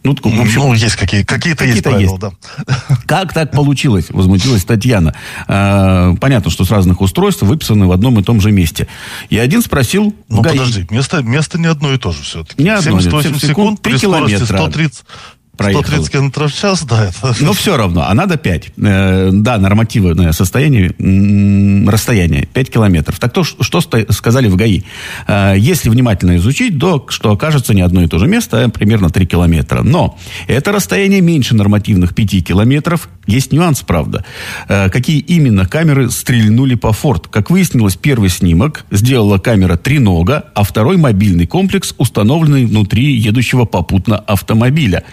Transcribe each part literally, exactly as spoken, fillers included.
Ну, в общем, ну есть какие, какие-то, какие-то есть правила, есть. Да. Как так получилось? Возмутилась Татьяна. А, понятно, что с разных устройств выписаны в одном и том же месте. И один спросил... Ну, ГАИ. Подожди, место, место не одно и то же все-таки. Не одно, семьдесят восемь секунд при скорости сто тридцать... Проехала. сто тридцать километров в час, да. Это... Но все равно, а надо пять. Э, да, нормативное состояние, м- расстояние пять километров. Так то, что сто- сказали в ГАИ? Э, если внимательно изучить, то, что окажется не одно и то же место, а примерно три километра. Но это расстояние меньше нормативных пяти километров. Есть нюанс, правда. Э, какие именно камеры стрельнули по Форд? Как выяснилось, первый снимок сделала камера тренога, а второй мобильный комплекс, установленный внутри едущего попутно автомобиля.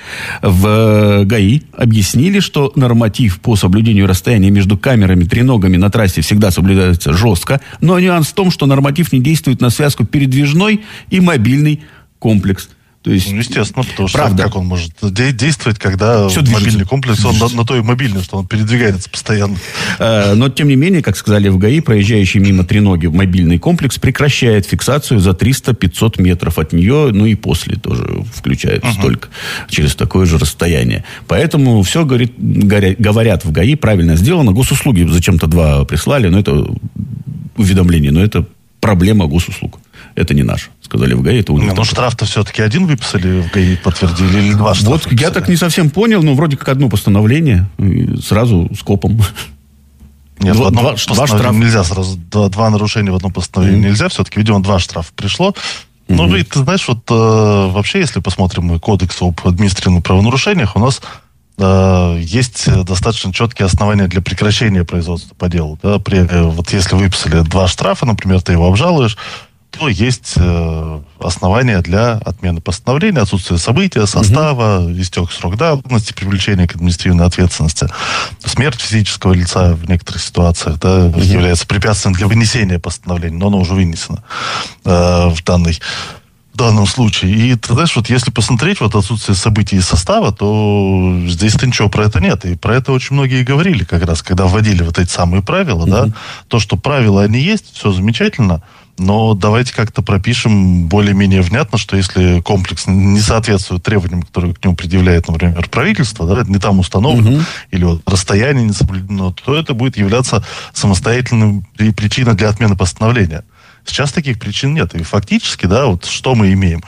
В ГАИ объяснили, что норматив по соблюдению расстояния между камерами треногами на трассе всегда соблюдается жестко, но нюанс в том, что норматив не действует на связку передвижной и мобильный комплекс. То есть, ну, естественно, потому что правда. Как он может де- действовать, когда Все мобильный движется. комплекс, он на, на то и мобильный, что он передвигается постоянно. Но, тем не менее, как сказали в ГАИ, проезжающий мимо треноги мобильный комплекс прекращает фиксацию за триста-пятьсот метров от нее, ну и после тоже включает uh-huh. столько, через такое же расстояние. Поэтому все, говорит, говорят в ГАИ, правильно сделано. Госуслуги зачем-то два прислали, но это уведомление, но это проблема госуслуг. Это не наш, сказали в ГАИ. Это у них. Ну, штраф-то все-таки один выписали в ГАИ, подтвердили, или два штрафа? Вот выписали? Я так не совсем понял, но вроде как одно постановление, сразу с копом. Нет, два, в одном два, постановлении два нельзя сразу, два, два нарушения в одном постановлении mm-hmm. нельзя, все-таки, видимо, два штрафа пришло. Mm-hmm. Ну, и ты знаешь, вот э, вообще, если посмотрим кодекс об административных правонарушениях, у нас э, есть достаточно четкие основания для прекращения производства по делу. Да? При, э, вот если выписали два штрафа, например, ты его обжалуешь, то есть э, основания для отмены постановления, отсутствие события, состава, угу. истек срок давности, привлечение к административной ответственности. Смерть физического лица в некоторых ситуациях да, угу. является препятствием для вынесения постановления, но оно уже вынесено э, в, данной, в данном случае. И ты знаешь, вот если посмотреть вот отсутствие событий и состава, то здесь-то ничего про это нет. И про это очень многие говорили как раз, когда вводили вот эти самые правила. Угу. Да, то, что правила они есть, все замечательно. Но давайте как-то пропишем более-менее внятно, что если комплекс не соответствует требованиям, которые к нему предъявляет, например, правительство, да, не там установлено, угу. или вот расстояние не соблюдено, то это будет являться самостоятельной причиной для отмены постановления. Сейчас таких причин нет. И фактически, да, вот что мы имеем?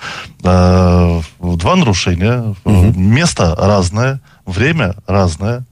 Два нарушения, угу. место разное, время разное.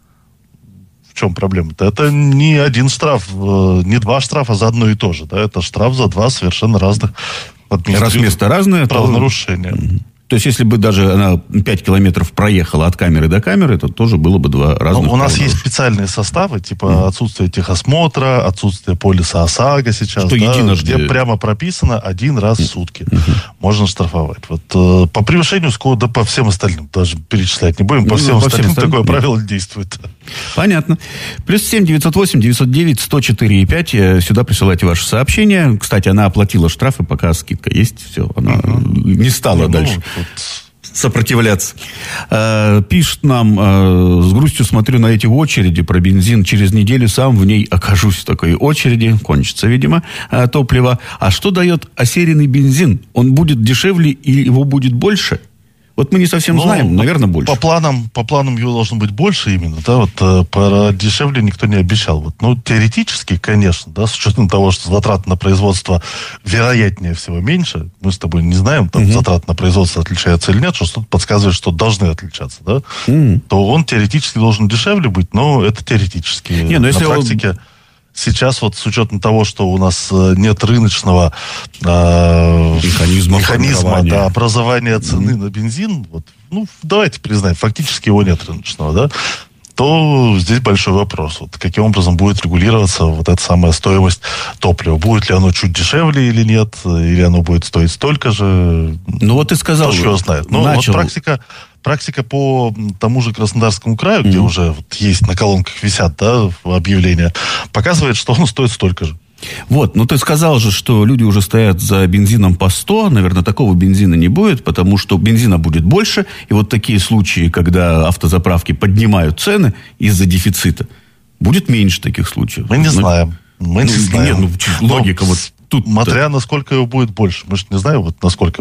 В чем проблема-то? Это не один штраф, не два штрафа за одно и то же. Да? Это штраф за два совершенно разных раз место разное, правонарушения. То... То есть, если бы даже она пять километров проехала от камеры до камеры, то тоже было бы два разных. Но у нас есть специальные составы, типа mm. отсутствие техосмотра, отсутствие полиса ОСАГО сейчас, что да, единожды... где прямо прописано один раз в сутки. Mm-hmm. Можно штрафовать. Вот, э, по превышению скорости, да по всем остальным даже перечислять не будем. По ну, всем остальным всем такое правило действует. Понятно. Плюс семь девятьсот восемь девятьсот девять сто четыре и пять. Сюда присылайте ваши сообщения. Кстати, она оплатила штрафы, пока скидка есть. Все, она mm-hmm. не стала ну, дальше сопротивляться. Э, пишет нам, э, с грустью смотрю на эти очереди про бензин. Через неделю сам в ней окажусь в такой очереди. Кончится, видимо, э, топливо. А что дает осеренный бензин? Он будет дешевле или его будет больше? Вот мы не совсем ну, знаем, наверное, больше. По планам, по планам его должно быть больше именно, да, вот э, по дешевле никто не обещал. Вот, ну, теоретически, конечно, да, с учетом того, что затраты на производство вероятнее всего меньше, мы с тобой не знаем, там, угу. затраты на производство отличаются или нет, что что-то подсказывает, что должны отличаться, да, угу. то он теоретически должен дешевле быть, но это теоретически. Не, ну, если на практике... Он... Сейчас вот с учетом того, что у нас нет рыночного э, механизма, механизма да, образования цены mm-hmm. на бензин, вот, ну, давайте признаем, фактически его нет рыночного, да, то здесь большой вопрос. Вот, каким образом будет регулироваться вот эта самая стоимость топлива? Будет ли оно чуть дешевле или нет? Или оно будет стоить столько же? Ну, вот ты сказал. Кто его знает. Но вот практика... Практика по тому же Краснодарскому краю, mm-hmm. где уже вот есть на колонках висят да, объявления, показывает, что он стоит столько же. Вот, ну ты сказал же, что люди уже стоят за бензином по сто, наверное, такого бензина не будет, потому что бензина будет больше, и вот такие случаи, когда автозаправки поднимают цены из-за дефицита, будет меньше таких случаев. Мы не ну, знаем, мы ну, не знаем. Нет, ну, логика Но, вот тут. Смотря насколько его будет больше, мы же не знаем, вот насколько